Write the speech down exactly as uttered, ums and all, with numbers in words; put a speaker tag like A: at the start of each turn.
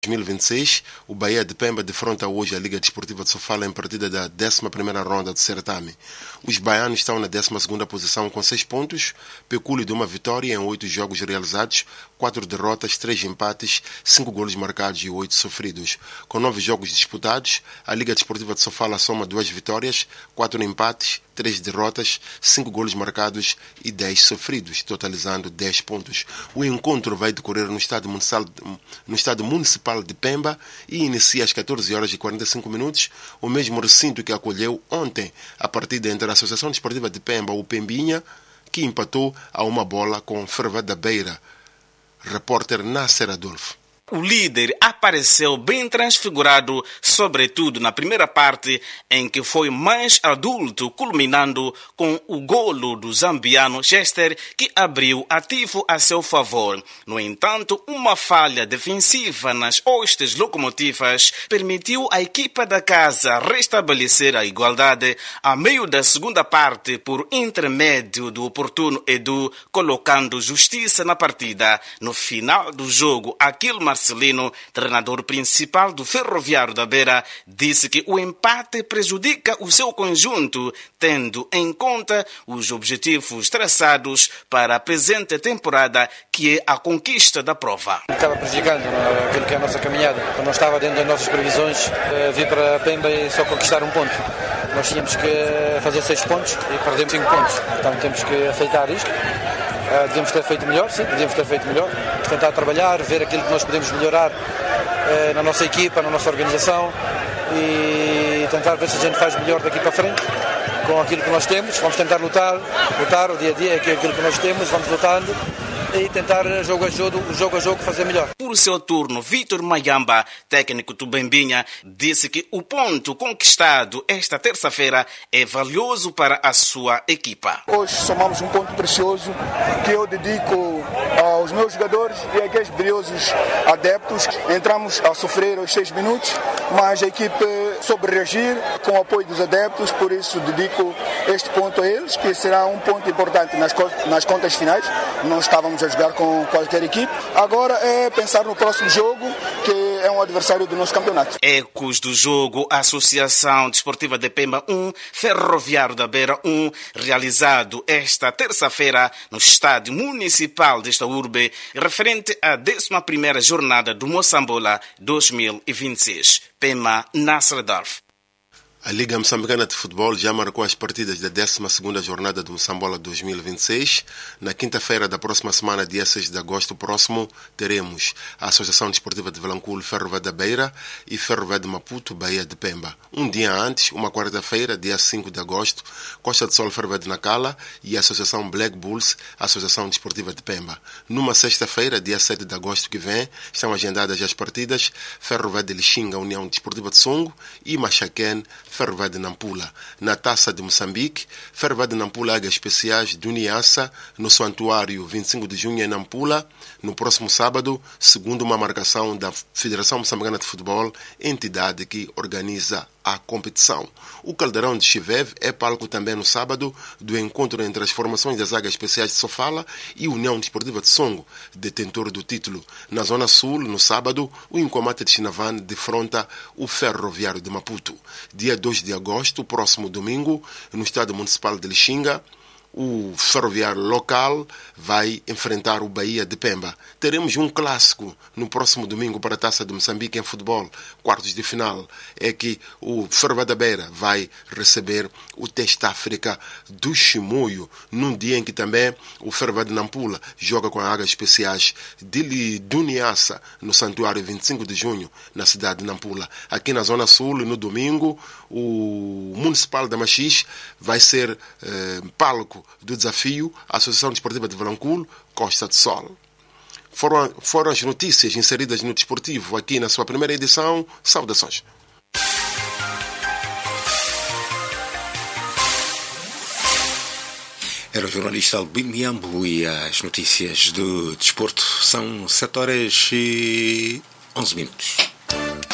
A: dois mil e vinte e seis, o Bahia de Pemba defronta hoje a Liga Desportiva de Sofala em partida da décima primeira ronda do certame. Os baianos estão na décima segunda posição com seis pontos, pecúlio de uma vitória em oito jogos realizados, quatro derrotas, três empates, cinco golos marcados e oito sofridos. Com nove jogos disputados, a Liga Desportiva de Sofala soma duas vitórias, quatro empates, três derrotas, cinco golos marcados e dez sofridos, totalizando dez pontos. O encontro vai decorrer no estádio municipal, no estádio municipal de Pemba e inicia às catorze horas e quarenta e cinco minutos, o mesmo recinto que acolheu ontem a partida entre a Associação Desportiva de Pemba, o Pembinha, que empatou a uma bola com Ferro da Beira. Repórter Nasser Adolfo.
B: O líder apareceu bem transfigurado, sobretudo na primeira parte, em que foi mais adulto, culminando com o golo do zambiano Chester, que abriu ativo a seu favor. No entanto, uma falha defensiva nas hostes locomotivas permitiu à equipa da casa restabelecer a igualdade a meio da segunda parte por intermédio do oportuno Edu, colocando justiça na partida. No final do jogo, Aquil Marcelino, treinador principal do Ferroviário da Beira, disse que o empate prejudica o seu conjunto, tendo em conta os objetivos traçados para a presente temporada, que é a conquista da prova.
C: Estava prejudicando aquilo que é a nossa caminhada. Não estava dentro das nossas previsões vir para Pemba e só conquistar um ponto. Nós tínhamos que fazer seis pontos e perdemos cinco pontos. Então temos que aceitar isto. Uh, devíamos ter feito melhor, sim, devíamos ter feito melhor. Tentar trabalhar, ver aquilo que nós podemos melhorar uh, na nossa equipa, na nossa organização e tentar ver se a gente faz melhor daqui para frente com aquilo que nós temos. Vamos tentar lutar, lutar o dia a dia, aquilo que nós temos, vamos lutando e tentar jogo a jogo, jogo a jogo fazer melhor.
B: Por seu turno, Vítor Mayamba, técnico do Pembinha, disse que o ponto conquistado esta terça-feira é valioso para a sua equipa.
D: Hoje somamos um ponto precioso que eu dedico aos meus jogadores e àqueles brilhosos adeptos. Entramos a sofrer aos seis minutos, mas a equipe soube reagir com o apoio dos adeptos, por isso dedico este ponto a eles, que será um ponto importante nas, nas contas finais. Não estávamos a jogar com qualquer equipe. Agora é pensar no próximo jogo, que é um adversário do nosso campeonato.
B: Ecos do jogo Associação Desportiva de Pemba um, Ferroviário da Beira um, realizado esta terça-feira no Estádio Municipal desta urbe, referente à décima primeira jornada do Moçambola dois mil e vinte e seis. Pemba, Nasser Adolfo.
A: A Liga Moçambicana de Futebol já marcou as partidas da décima segunda jornada do Moçambola dois mil e vinte e seis. Na quinta-feira da próxima semana, dia seis de agosto próximo, teremos a Associação Desportiva de Vilanculo, Ferro da Beira e Ferro de Maputo, Bahia de Pemba. Um dia antes, uma quarta-feira, dia cinco de agosto, Costa do Sol, Ferro de Nacala e a Associação Black Bulls, Associação Desportiva de Pemba. Numa sexta-feira, dia sete de agosto que vem, estão agendadas as partidas Ferro de Lixinga, União Desportiva de Songo e Machaquén, Ferro de Nampula. Na Taça de Moçambique, Ferro de Nampula Águias Especiais do Niassa, no Santuário vinte e cinco de junho em Nampula, no próximo sábado, segundo uma marcação da Federação Moçambicana de Futebol, entidade que organiza a competição. O Caldeirão de Chiveve é palco também no sábado do encontro entre as formações das Águias Especiais de Sofala e União Desportiva de Songo, detentor do título. Na Zona Sul, no sábado, o Incomate de Chinavan defronta o Ferroviário de Maputo. Dia dois de agosto, próximo domingo, no Estádio Municipal de Lixinga, o ferroviário local vai enfrentar o Bahia de Pemba. Teremos um clássico no próximo domingo para a Taça de Moçambique em futebol, quartos de final. É que o Ferro da Beira vai receber o Teste África do Chimoio, num dia em que também o Ferro de Nampula joga com as Águias Especiais de Duniaça, no Santuário vinte e cinco de junho, na cidade de Nampula. Aqui na Zona Sul, no domingo, o Municipal da Machis vai ser eh, palco do desafio à Associação Desportiva de Vilanculo, Costa do Sol. Foram, foram as notícias inseridas no Desportivo aqui na sua primeira edição. Saudações.
E: Era o jornalista Albino Miambo e as notícias do desporto. São sete horas e onze minutos.